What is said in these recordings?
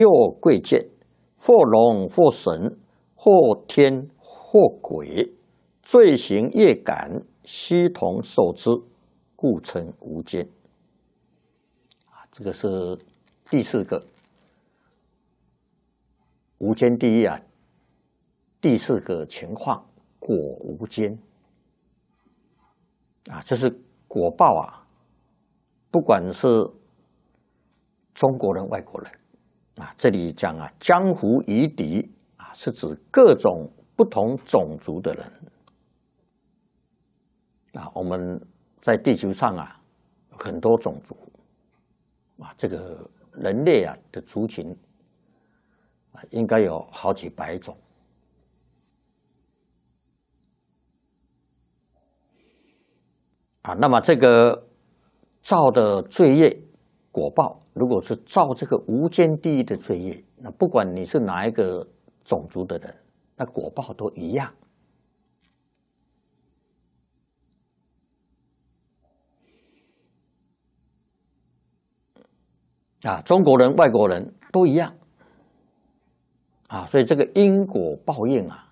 又贵贱，或龙或神，或天或鬼，罪行业感，悉同受之，故称无间。这个是第四个无间地狱啊，第四个情况，果无间啊，就是果报啊，不管是中国人、外国人啊，这里讲啊，江湖夷狄啊，是指各种不同种族的人啊。我们在地球上啊，很多种族啊，这个人类啊的族群啊，应该有好几百种啊。那么这个造的罪业果报，如果是造这个无间地狱的罪业，那不管你是哪一个种族的人，那果报都一样啊。中国人、外国人都一样啊，所以这个因果报应啊，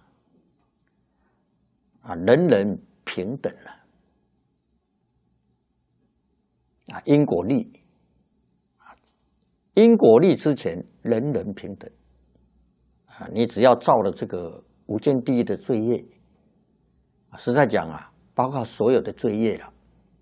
人人平等啊，因果律啊，因果律之前人人平等啊。你只要造了这个无间地狱的罪业啊，实在讲啊，包括所有的罪业了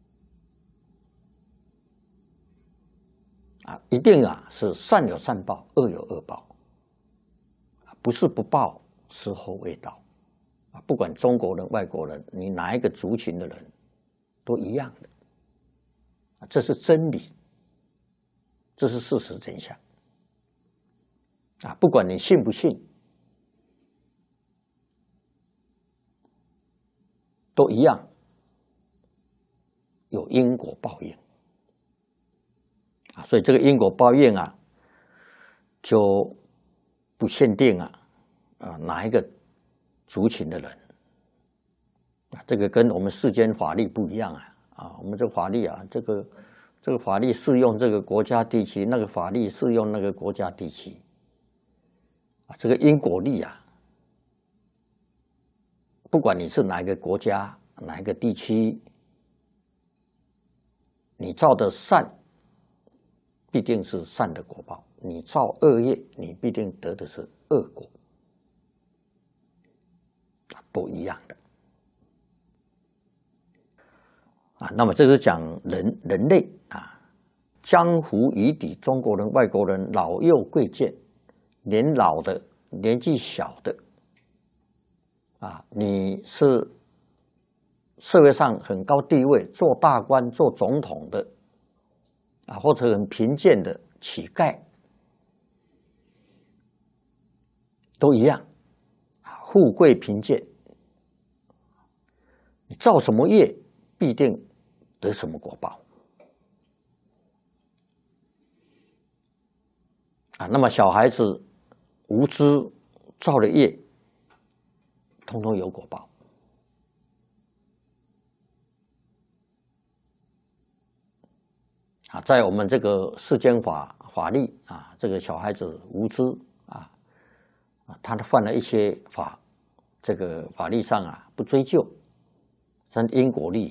啊，一定啊是善有善报，恶有恶报。不是不报，时候未到啊！不管中国人、外国人，你哪一个族群的人，都一样的啊，这是真理，这是事实真相啊！不管你信不信，都一样有因果报应啊！所以这个因果报应啊，就不限定哪一个族群的人啊，这个跟我们世间法律不一样我们这个法律啊，这个法律适用这个国家地区，那个法律适用那个国家地区啊，这个因果律啊，不管你是哪一个国家、哪一个地区，你造的善，必定是善的果报。你造恶业，你必定得的是恶果，都一样的啊。那么这是讲人类啊，江湖夷狄，中国人、外国人，老幼贵贱，年老的、年纪小的啊，你是社会上很高地位，做大官、做总统的啊，或者很贫贱的乞丐。都一样啊，富贵贫贱，你造什么业，必定得什么果报啊。那么小孩子无知造的业，通通有果报啊。在我们这个世间法律啊，这个小孩子无知他犯了一些这个法律上不追究，但因果律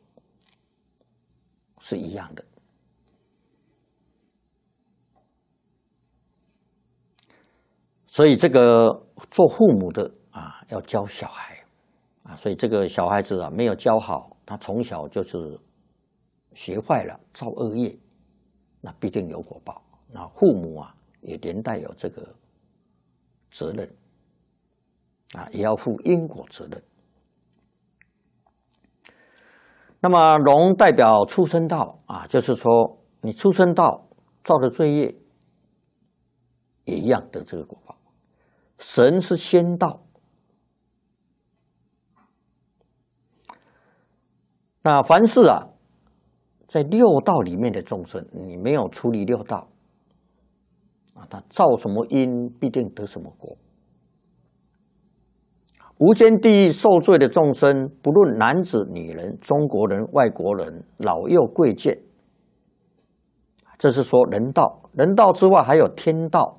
就是一样的。所以这个做父母的要教小孩所以这个小孩子没有教好，他从小就是学坏了，造恶业，那必定有果报。那父母也连带有这个责任也要负因果责任。那么龙代表畜生道就是说你畜生道造的罪业也一样的这个果报。神是仙道，那凡是在六道里面的众生，你没有处理六道他造什么因，必定得什么果。无间地狱受罪的众生，不论男子、女人、中国人、外国人、老幼贵贱，这是说人道。人道之外，还有天道、